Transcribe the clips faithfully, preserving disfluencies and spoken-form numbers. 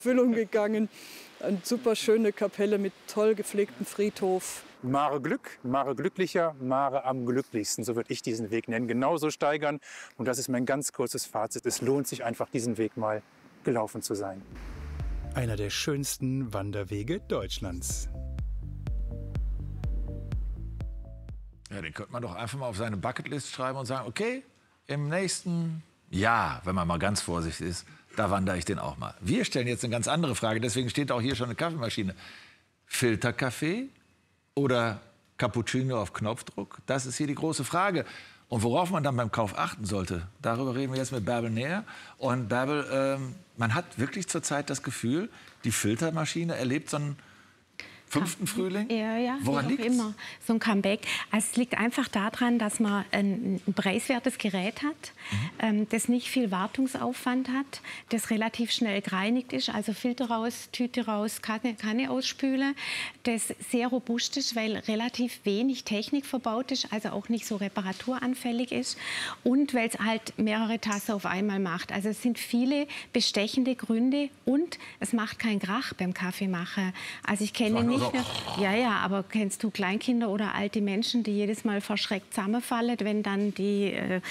Füllung gegangen. Eine super schöne Kapelle mit toll gepflegtem Friedhof. Mare Glück, Mare glücklicher, Mare am glücklichsten, so würde ich diesen Weg nennen. Genauso steigern. Und das ist mein ganz kurzes Fazit. Es lohnt sich einfach, diesen Weg mal gelaufen zu sein. Einer der schönsten Wanderwege Deutschlands. Ja, den könnte man doch einfach mal auf seine Bucketlist schreiben und sagen, okay, im nächsten Jahr, wenn man mal ganz vorsichtig ist, da wandere ich den auch mal. Wir stellen jetzt eine ganz andere Frage, deswegen steht auch hier schon eine Kaffeemaschine. Filterkaffee oder Cappuccino auf Knopfdruck? Das ist hier die große Frage. Und worauf man dann beim Kauf achten sollte, darüber reden wir jetzt mit Bärbel näher. Und Bärbel, ähm, man hat wirklich zurzeit das Gefühl, die Filtermaschine erlebt so einen fünften Frühling? Ja, ja, woran liegt liegt's? immer so ein Comeback. Also es liegt einfach daran, dass man ein, ein preiswertes Gerät hat, mhm. ähm, das nicht viel Wartungsaufwand hat, das relativ schnell gereinigt ist, also Filter raus, Tüte raus, Kanne, Kanne ausspülen, das sehr robust ist, weil relativ wenig Technik verbaut ist, also auch nicht so reparaturanfällig ist und weil es halt mehrere Tassen auf einmal macht. Also es sind viele bestechende Gründe und es macht keinen Krach beim Kaffeemachen. Also ich kenne nicht mehr, ja, ja, aber kennst du Kleinkinder oder alte Menschen, die jedes Mal verschreckt zusammenfallen, wenn dann die äh,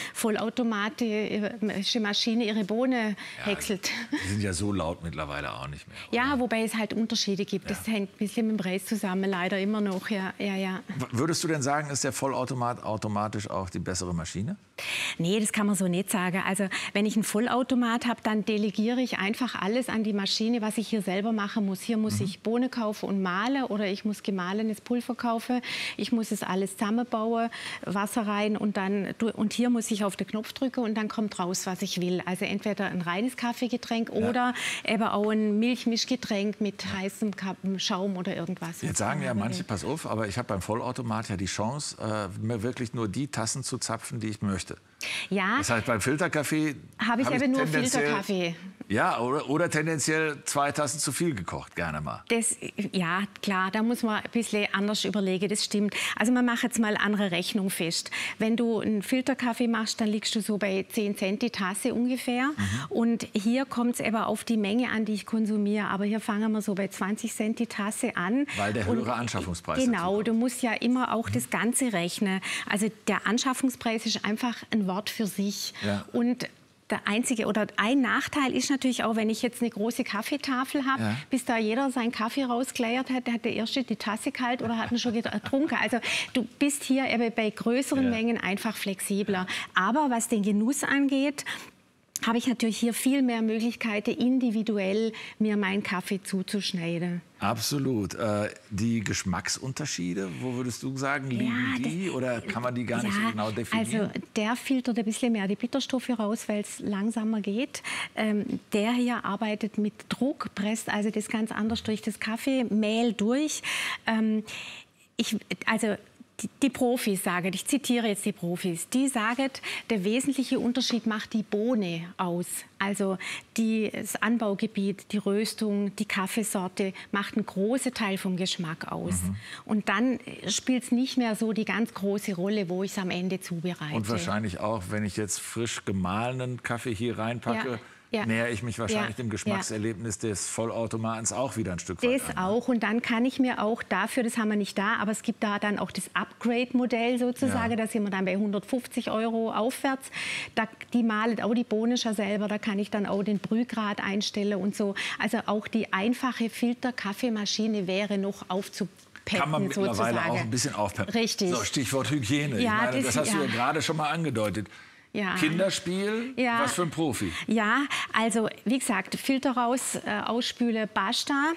vollautomatische Maschine ihre Bohne ja, häckselt? Die sind ja so laut mittlerweile auch nicht mehr. Oder? Ja, wobei es halt Unterschiede gibt. Ja. Das hängt ein bisschen mit dem Preis zusammen, leider immer noch. Ja, ja, ja. Würdest du denn sagen, ist der Vollautomat automatisch auch die bessere Maschine? Nee, das kann man so nicht sagen. Also wenn ich einen Vollautomat habe, dann delegiere ich einfach alles an die Maschine, was ich hier selber machen muss. Hier muss mhm. ich Bohne kaufen und mahlen oder ich muss gemahlenes Pulver kaufen. Ich muss es alles zusammenbauen, Wasser rein und dann und hier muss ich auf den Knopf drücken und dann kommt raus, was ich will. Also entweder ein reines Kaffeegetränk ja. oder eben auch ein Milchmischgetränk mit ja. heißem Schaum oder irgendwas. Jetzt sagen ja manche, pass auf, aber ich habe beim Vollautomat ja die Chance, äh, mir wirklich nur die Tassen zu zapfen, die ich möchte. Ja. Das heißt, beim Filterkaffee habe ich hab eben nur Filterkaffee. Ja, oder, oder tendenziell zwei Tassen zu viel gekocht, gerne mal. Das, ja, klar, da muss man ein bisschen anders überlegen, das stimmt. Also man macht jetzt mal eine andere Rechnung fest. Wenn du einen Filterkaffee machst, dann liegst du so bei zehn Cent die Tasse ungefähr. Mhm. Und hier kommt es eben auf die Menge an, die ich konsumiere. Aber hier fangen wir so bei zwanzig Cent die Tasse an. Weil der höhere Und, Anschaffungspreis Genau, du musst ja immer auch mhm. das Ganze rechnen. Also der Anschaffungspreis ist einfach ein Wort für sich. Ja. Und der einzige oder ein Nachteil ist natürlich auch, wenn ich jetzt eine große Kaffeetafel habe, ja. bis da jeder seinen Kaffee rausgeleiert hat, hat der erste die Tasse kalt oder hat ihn schon getrunken. Also du bist hier eben bei größeren ja. Mengen einfach flexibler. Aber was den Genuss angeht, habe ich natürlich hier viel mehr Möglichkeiten, individuell mir meinen Kaffee zuzuschneiden. Absolut. Äh, die Geschmacksunterschiede, wo würdest du sagen, liegen ja, die? Oder kann man die gar ja, nicht so genau definieren? Also der filtert ein bisschen mehr die Bitterstoffe raus, weil es langsamer geht. Ähm, der hier arbeitet mit Druck, presst also das ganz anders durch das Kaffeemehl durch. Ähm, ich, also Die Profis sagen, ich zitiere jetzt die Profis, die sagen, der wesentliche Unterschied macht die Bohne aus. Also die, das Anbaugebiet, die Röstung, die Kaffeesorte macht einen großen Teil vom Geschmack aus. Mhm. Und dann spielt es nicht mehr so die ganz große Rolle, wo ich es am Ende zubereite. Und wahrscheinlich auch, wenn ich jetzt frisch gemahlenen Kaffee hier reinpacke, ja. Ja. nähere ich mich wahrscheinlich ja. dem Geschmackserlebnis ja. des Vollautomaten auch wieder ein Stück weit Das an. auch. Und dann kann ich mir auch dafür, das haben wir nicht da, aber es gibt da dann auch das Upgrade-Modell sozusagen, ja. da sind wir dann bei hundertfünfzig Euro aufwärts. Da, die mahlen auch die Bohnen schon selber, da kann ich dann auch den Brühgrad einstellen und so. Also auch die einfache Filter-Kaffeemaschine wäre noch aufzubauen. Kann man mittlerweile sozusagen. Auch ein bisschen aufpeppen. Richtig. So, Stichwort Hygiene. Ja, ich meine, das, das hast ja. du ja gerade schon mal angedeutet. Ja. Kinderspiel, ja. was für ein Profi. Ja, also wie gesagt, Filter raus, äh, ausspüle, basta.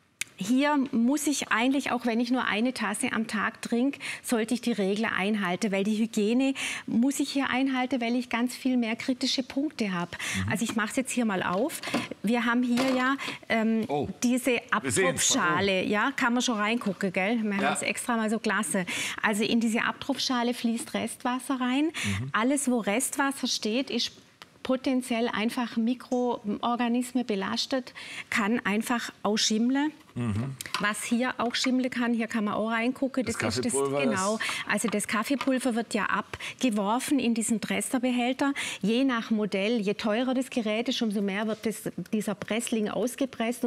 Hier muss ich eigentlich, auch wenn ich nur eine Tasse am Tag trinke, sollte ich die Regel einhalten, weil die Hygiene muss ich hier einhalten, weil ich ganz viel mehr kritische Punkte habe. Mhm. Also ich mache es jetzt hier mal auf. Wir haben hier ja ähm, oh. diese Abtropfschale, ja, kann man schon reingucken, gell? Wir ja. haben es extra mal so klasse. Also in diese Abtropfschale fließt Restwasser rein. Mhm. Alles, wo Restwasser steht, ist potenziell einfach Mikroorganismen belastet, kann einfach ausschimmeln. Mhm. Was hier auch schimmeln kann, hier kann man auch reingucken. Das, das Kaffeepulver? Ist das, genau. Also das Kaffeepulver wird ja abgeworfen in diesen Dressterbehälter. Je nach Modell, je teurer das Gerät ist, umso mehr wird das, dieser Pressling ausgepresst.